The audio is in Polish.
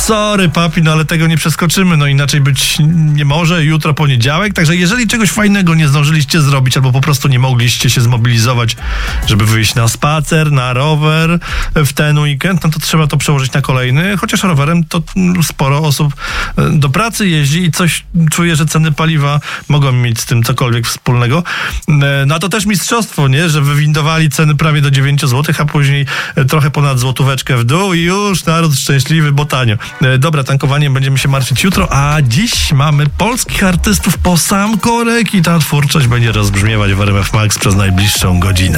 sorry papi, no ale tego nie przeskoczymy, no inaczej być nie może, jutro poniedziałek, także jeżeli czegoś fajnego nie zdążyliście zrobić, albo po prostu nie mogliście się zmobilizować, żeby wyjść na spacer, na rower w ten weekend, no to trzeba to przełożyć na kolejny, chociaż rowerem to sporo osób do pracy jeździ i coś czuję, że ceny paliwa mogą mieć z tym cokolwiek wspólnego. No a to też mistrzostwo, nie? Że wywindowali ceny prawie do 9 zł, a później trochę ponad złotóweczkę w dół i już naród szczęśliwy, bo tanio. Dobra, tankowaniem będziemy się martwić jutro, a dziś mamy polskich artystów po sam korek i ta twórczość będzie rozbrzmiewać w RMF Max przez najbliższą godzinę.